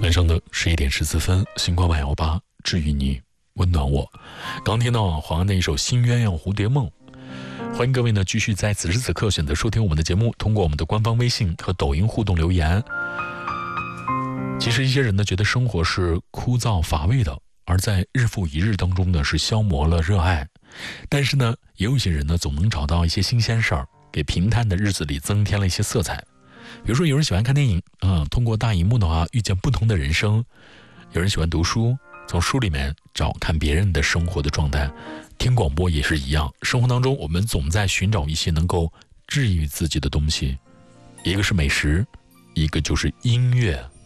晚上的11:14，星光118治愈你，温暖我。刚听到黄安的一首《新鸳鸯蝴蝶梦》，欢迎各位呢继续在此时此刻选择收听我们的节目，通过我们的官方微信和抖音互动留言。其实一些人呢觉得生活是枯燥乏味的，而在日复一日当中呢是消磨了热爱，但是呢也有一些人呢总能找到一些新鲜事儿，给平淡的日子里增添了一些色彩。比如说有人喜欢看电影通过大荧幕的话遇见不同的人生，有人喜欢读书，从书里面找看别人的生活的状态，听广播也是一样。生活当中我们总在寻找一些能够治愈自己的东西，一个是美食，一个就是音乐。